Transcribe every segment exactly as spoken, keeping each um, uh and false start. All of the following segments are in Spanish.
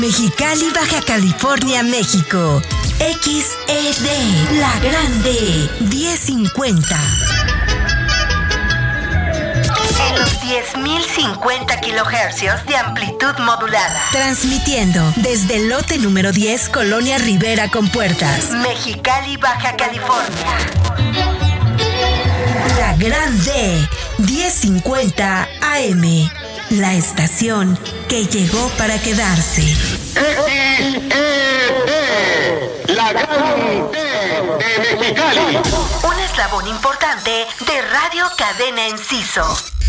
Mexicali, Baja California, México. X E D, La Grande, diez cincuenta. En los diez mil cincuenta kilohercios de amplitud modulada. Transmitiendo desde el lote número diez, Colonia Rivera con Puertas. Mexicali, Baja California. La Grande, diez cincuenta A M. La estación que llegó para quedarse. X E D, La Grande de Mexicali. Un eslabón importante de Radio Cadena Enciso.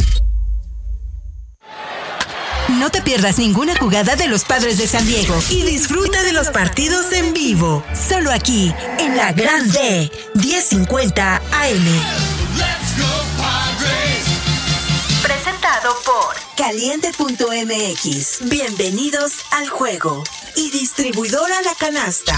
No te pierdas ninguna jugada de los Padres de San Diego y disfruta de los partidos en vivo. Solo aquí, en La Grande, diez cincuenta A M. Let's go, Padres. Presentado por Caliente punto M X. Bienvenidos al juego. Y distribuidora La Canasta.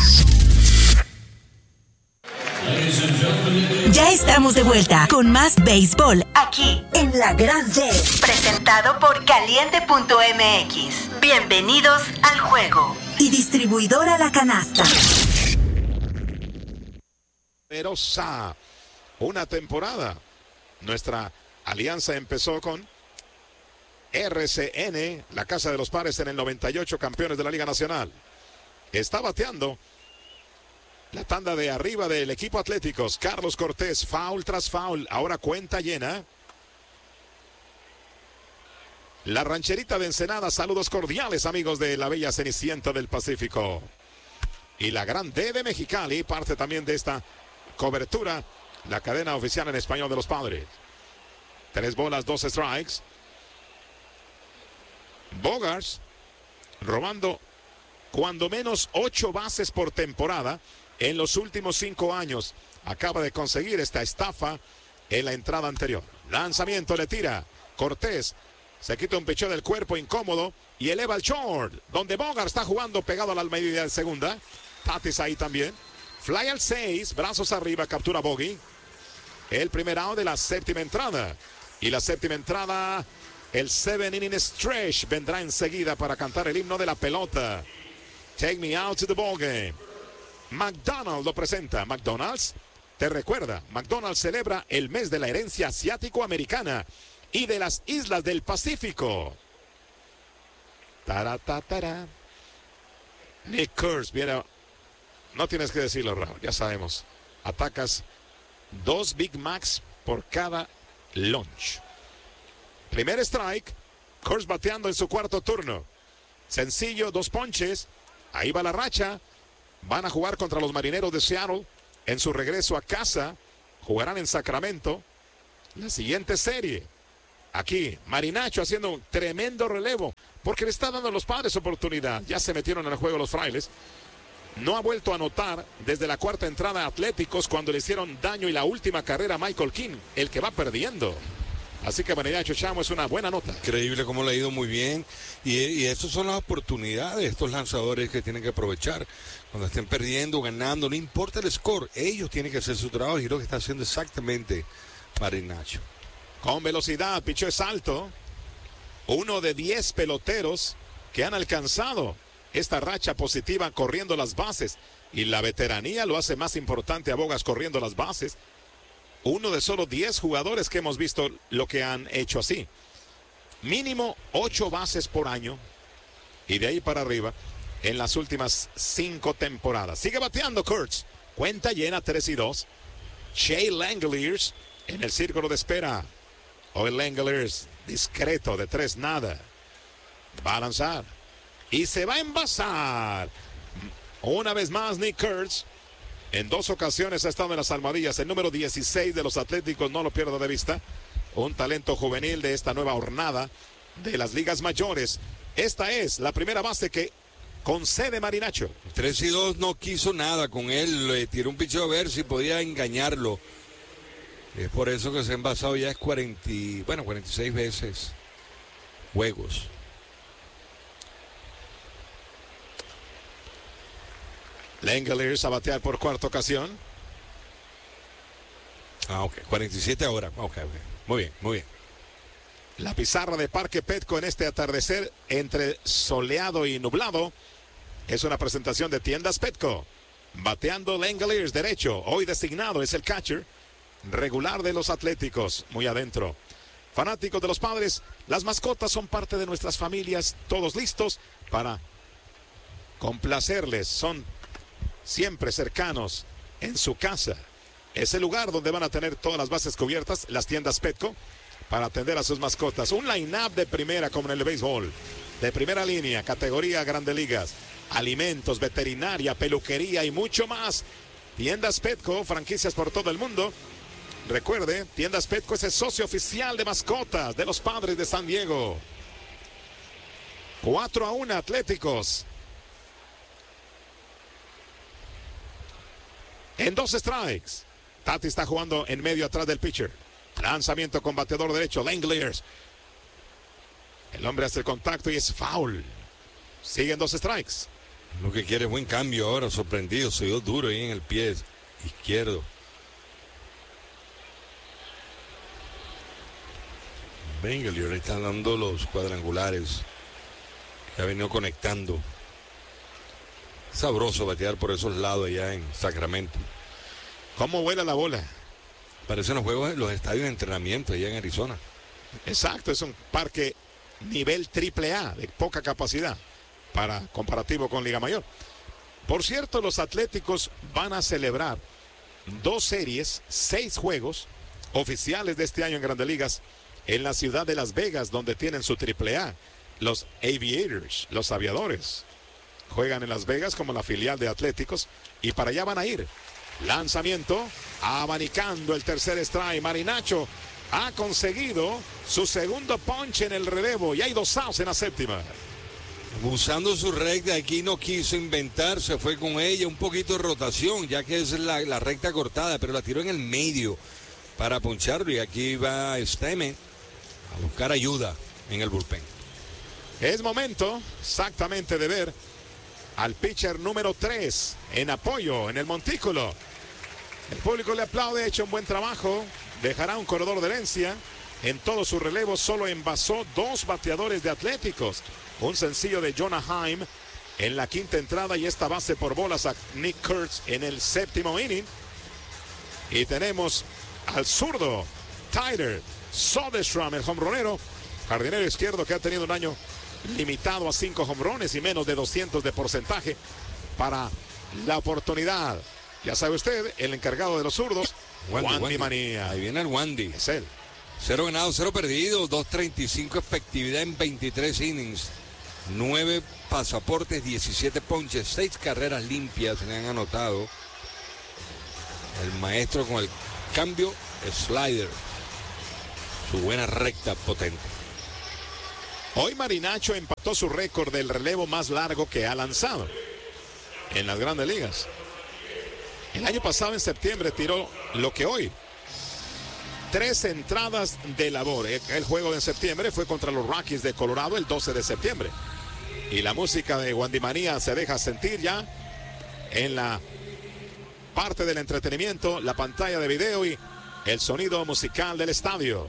Ya estamos de vuelta con más béisbol aquí en La Grande. Presentado por Caliente punto M X. Bienvenidos al juego. Y distribuidora La Canasta. Poderosa. Una temporada. Nuestra alianza empezó con R C N, la Casa de los Padres en el noventa y ocho, campeones de la Liga Nacional. Está bateando la tanda de arriba del equipo Atléticos. Carlos Cortés, foul tras foul, ahora cuenta llena. La Rancherita de Ensenada, saludos cordiales amigos de la bella Cenicienta del Pacífico. Y la Gran D de Mexicali, parte también de esta cobertura, la cadena oficial en español de los Padres. Tres bolas, dos strikes. Bogaerts robando cuando menos ocho bases por temporada en los últimos cinco años. Acaba de conseguir esta estafa en la entrada anterior. Lanzamiento, le tira. Cortés se quita un picheo del cuerpo incómodo y eleva el short, donde Bogaerts está jugando pegado a la media de segunda. Tatis ahí también. Fly al seis, brazos arriba, captura Bogey. El primer out de la séptima entrada. Y la séptima entrada, el seven inning stretch, vendrá enseguida para cantar el himno de la pelota. Take me out to the ball game. McDonald's lo presenta. McDonald's te recuerda, McDonald's celebra el mes de la herencia asiático-americana y de las islas del Pacífico. Taratatara. Nick Kurz, viene. No tienes que decirlo, Raúl, ya sabemos. Atacas dos Big Macs por cada lunch. Primer strike. Kurz bateando en su cuarto turno. Sencillo, dos ponches. Ahí va la racha. Van a jugar contra los Marineros de Seattle en su regreso a casa. Jugarán en Sacramento la siguiente serie. Aquí, Marinacho haciendo un tremendo relevo porque le está dando a los Padres oportunidad. Ya se metieron en el juego los Frailes. No ha vuelto a anotar desde la cuarta entrada a Atléticos cuando le hicieron daño y la última carrera a Michael King, el que va perdiendo. Así que Marinacho Chamo es una buena nota. Increíble cómo le ha ido muy bien. Y, y esas son las oportunidades, estos lanzadores que tienen que aprovechar. Cuando estén perdiendo, ganando, no importa el score, ellos tienen que hacer su trabajo y lo que está haciendo exactamente Marinacho. Con velocidad, pichó es alto. Uno de diez peloteros que han alcanzado esta racha positiva corriendo las bases. Y la veteranía lo hace más importante a Bogaerts corriendo las bases. Uno de solo diez jugadores que hemos visto lo que han hecho así. Mínimo ocho bases por año. Y de ahí para arriba en las últimas cinco temporadas. Sigue bateando Kurtz. Cuenta llena, tres y dos. Shea Langeliers en el círculo de espera. Hoy Langeliers discreto de tres nada. Va a lanzar. Y se va a envasar. Una vez más Nick Kurtz. En dos ocasiones ha estado en las almohadillas. El número dieciséis de los Atléticos, no lo pierdo de vista. Un talento juvenil de esta nueva hornada de las ligas mayores. Esta es la primera base que concede Marinacho. tres y dos no quiso nada con él. Le tiró un picheo a ver si podía engañarlo. Es por eso que se ha envasado ya es cuarenta, bueno, cuarenta y seis veces juegos. Langeliers a batear por cuarta ocasión. Ah, ok. cuarenta y siete ahora. Ok, ok. Muy bien, muy bien. La pizarra de Parque Petco en este atardecer entre soleado y nublado. es una presentación de Tiendas Petco. Bateando Langoliers derecho, hoy designado es el catcher regular de los Atléticos, muy adentro. Fanáticos de los Padres, las mascotas son parte de nuestras familias, todos listos para complacerles, son siempre cercanos en su casa. Es el lugar donde van a tener todas las bases cubiertas, las Tiendas Petco, para atender a sus mascotas. Un line-up de primera como en el béisbol, de primera línea, categoría Grandes Ligas, alimentos, veterinaria, peluquería y mucho más. Tiendas Petco, franquicias por todo el mundo. Recuerde, Tiendas Petco es el socio oficial de mascotas de los Padres de San Diego. cuatro a uno Atléticos. En dos strikes. Tati está jugando en medio atrás del pitcher. Lanzamiento con bateador derecho, Langoliers. El hombre hace el contacto y es foul. Siguen dos strikes. Lo que quiere es buen cambio ahora, sorprendido. Se dio duro ahí en el pie izquierdo. Langoliers le están dando los cuadrangulares que ha venido conectando. Sabroso batear por esos lados allá en Sacramento. ¿Cómo vuela la bola? Parecen los juegos, los estadios de entrenamiento allá en Arizona. Exacto, es un parque nivel triple A de poca capacidad para comparativo con Liga Mayor. Por cierto, los Atléticos van a celebrar dos series, seis juegos oficiales de este año en Grandes Ligas en la ciudad de Las Vegas, donde tienen su triple A. Los Aviators, los aviadores, juegan en Las Vegas como la filial de Atléticos y para allá van a ir. Lanzamiento, abanicando el tercer strike. Marinacho ha conseguido su segundo ponche en el relevo y hay dos outs en la séptima. Usando su recta, aquí no quiso inventar, se fue con ella, un poquito de rotación, ya que es la, la recta cortada, pero la tiró en el medio para poncharlo y aquí va Stemen a buscar ayuda en el bullpen. Es momento exactamente de ver al pitcher número tres en apoyo en el montículo. El público le aplaude, ha hecho un buen trabajo, dejará un corredor de herencia. En todo su relevo solo envasó dos bateadores de Atléticos. Un sencillo de Jonah Heim en la quinta entrada y esta base por bolas a Nick Kurtz en el séptimo inning. Y tenemos al zurdo Tyler Soderstrom, el jonronero, jardinero izquierdo que ha tenido un año limitado a cinco jonrones y menos de doscientos de porcentaje para la oportunidad. Ya sabe usted, el encargado de los zurdos, Wandy, Wandy Wandy. Manía. Ahí viene el Wandy. Es él. Cero ganados, cero perdidos, dos treinta y cinco efectividad en veintitrés innings. nueve pasaportes, diecisiete ponches, seis carreras limpias le han anotado. El maestro con el cambio, slider. Su buena recta potente. Hoy Marinacho empató su récord del relevo más largo que ha lanzado en las Grandes Ligas. El año pasado en septiembre tiró lo que hoy. Tres entradas de labor. El juego de septiembre fue contra los Rockies de Colorado el doce de septiembre. Y la música de Wandy Manía se deja sentir ya en la parte del entretenimiento, la pantalla de video y el sonido musical del estadio.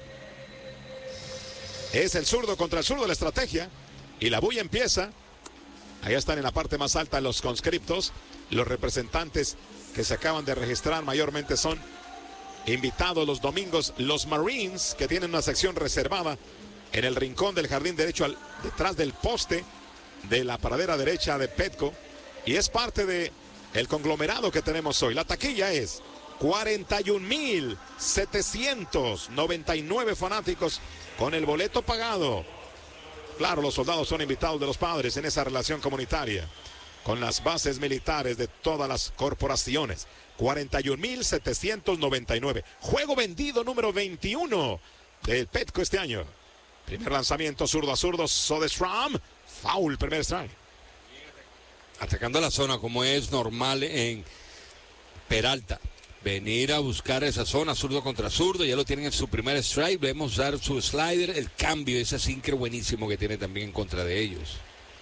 Es el zurdo contra el zurdo la estrategia. Y la bulla empieza. Allá están en la parte más alta los conscriptos. Los representantes que se acaban de registrar mayormente son invitados los domingos. Los Marines, que tienen una sección reservada en el rincón del jardín derecho, al, detrás del poste de la pradera derecha de Petco. Y es parte de el conglomerado que tenemos hoy. La taquilla es cuarenta y un mil setecientos noventa y nueve fanáticos con el boleto pagado. Claro, los soldados son invitados de los Padres en esa relación comunitaria con las bases militares de todas las corporaciones. cuarenta y un mil setecientos noventa y nueve. Juego vendido número veintiuno del Petco este año. Primer lanzamiento, zurdo a zurdo, Soderstrom. Foul, primer strike. Atacando la zona como es normal en Peralta. Venir a buscar esa zona, zurdo contra zurdo, ya lo tienen en su primer strike. Vemos usar su slider, el cambio, ese sinker buenísimo que tiene también en contra de ellos.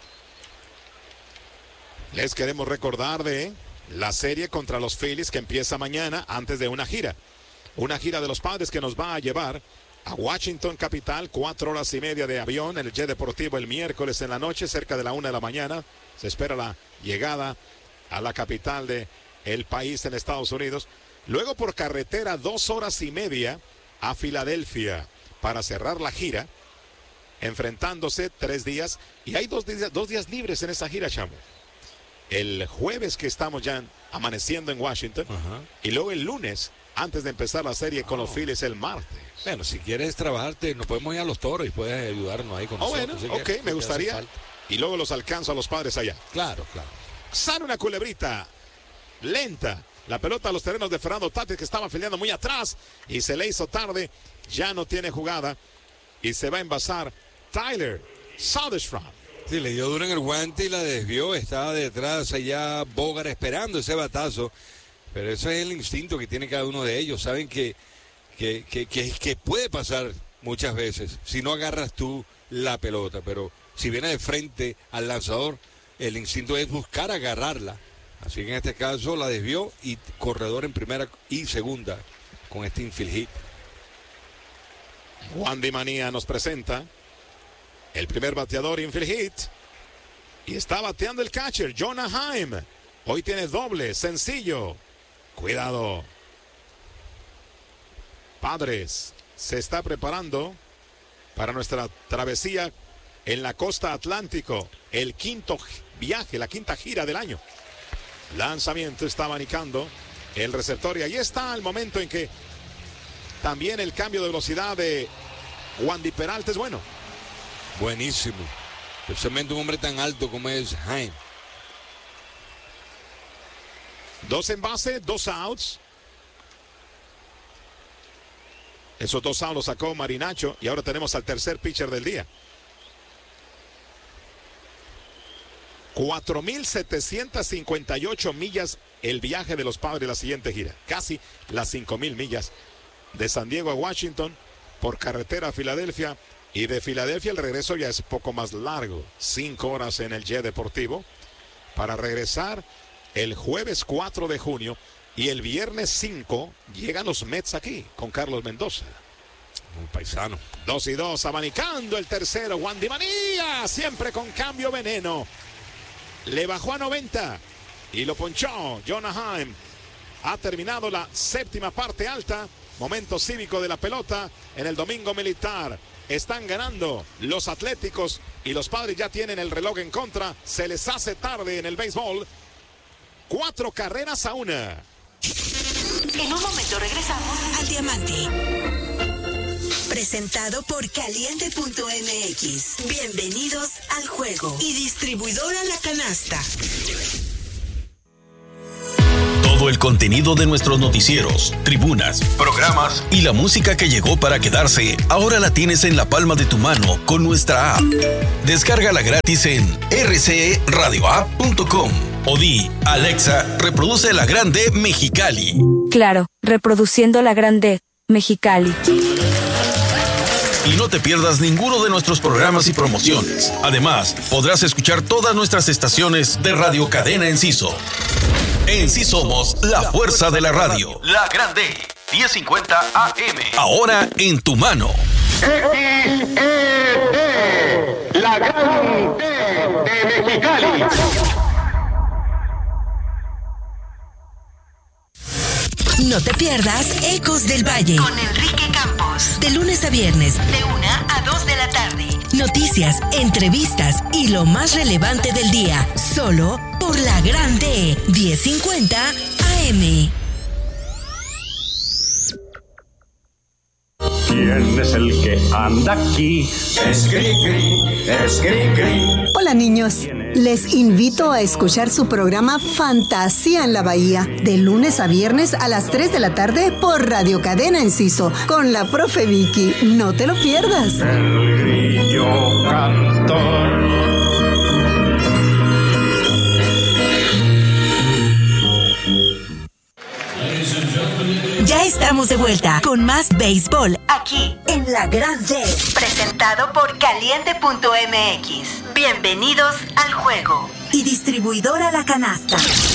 Les queremos recordar de la serie contra los Phillies que empieza mañana antes de una gira. Una gira de los Padres que nos va a llevar a Washington capital, cuatro horas y media de avión en el jet deportivo el miércoles en la noche, cerca de la una de la mañana. Se espera la llegada a la capital de el país en Estados Unidos. Luego por carretera, dos horas y media a Filadelfia para cerrar la gira, enfrentándose tres días. Y hay dos días, dos días libres en esa gira, chamo. El jueves, que estamos ya amaneciendo en Washington, uh-huh. y luego el lunes, antes de empezar la serie con oh. los Phillies el martes. Bueno, si quieres trabajarte, nos podemos ir a los Toros y puedes ayudarnos ahí con oh, nosotros. Bueno, ok, me gustaría. Y luego los alcanzo a los Padres allá. Claro, claro. Sale una culebrita lenta. La pelota a los terrenos de Fernando Tatis, que estaba filiando muy atrás y se le hizo tarde. Ya no tiene jugada y se va a envasar Tyler Soderstrom. Sí, le dio duro en el guante y la desvió. Estaba detrás allá Bogart esperando ese batazo. Pero eso es el instinto que tiene cada uno de ellos. Saben que, que, que, que, que puede pasar muchas veces si no agarras tú la pelota. Pero si viene de frente al lanzador, el instinto es buscar agarrarla. Así que en este caso la desvió y corredor en primera y segunda con este infield hit. Juan Di Manía nos presenta el primer bateador infield hit. Y está bateando el catcher, Jonah Heim. Hoy tiene doble, sencillo. Cuidado. Padres se está preparando para nuestra travesía en la costa atlántico. El quinto viaje, la quinta gira del año. Lanzamiento, está abanicando el receptor. Y ahí está el momento en que también el cambio de velocidad de Wandy Peralta es bueno. Buenísimo. Especialmente un hombre tan alto como es Heim. Dos en base, dos outs. Esos dos outs los sacó Marinacho. Y ahora tenemos al tercer pitcher del día. cuatro mil setecientas cincuenta y ocho millas el viaje de los Padres la siguiente gira. Casi las cinco mil millas de San Diego a Washington por carretera a Filadelfia. Y de Filadelfia el regreso ya es poco más largo. Cinco horas en el jet deportivo para regresar el jueves cuatro de junio. Y el viernes cinco llegan los Mets aquí con Carlos Mendoza. Un paisano. Dos y dos, abanicando el tercero. Juan Di Manía, siempre con cambio veneno. Le bajó a noventa y lo ponchó Jonah Heim. Ha terminado la séptima parte alta. Momento cívico de la pelota en el Domingo Militar. Están ganando los Atléticos y los Padres ya tienen el reloj en contra. Se les hace tarde en el béisbol. Cuatro carreras a una. En un momento regresamos al Diamante. Presentado por Caliente punto M X. Bienvenidos al juego. Y distribuidora La Canasta. Todo el contenido de nuestros noticieros, tribunas, programas y la música que llegó para quedarse, ahora la tienes en la palma de tu mano con nuestra app. Descárgala gratis en r c e radio app punto com o di, Alexa, reproduce La Grande Mexicali. Claro, reproduciendo La Grande Mexicali. Y no te pierdas ninguno de nuestros programas y promociones. Además, podrás escuchar todas nuestras estaciones de Radio Cadena Enciso. En sí somos la fuerza de la radio. La Grande, diez cincuenta A M. Ahora en tu mano. X E D, La Grande de Mexicali. No te pierdas Ecos del Valle con Enrique Campos. De lunes a viernes, de una a dos de la tarde. Noticias, entrevistas y lo más relevante del día. Solo por La Grande, diez cincuenta A M. ¿Quién es el que anda aquí? Es Cricri, es Cricri. Hola niños, les invito a escuchar su programa Fantasía en la Bahía, de lunes a viernes a las tres de la tarde por Radio Cadena Enciso, con la profe Vicky. No te lo pierdas. El grillo cantor. Ya estamos de vuelta con más béisbol aquí en La Grande. Presentado por Caliente punto M X. Bienvenidos al juego. Y distribuidora La Canasta.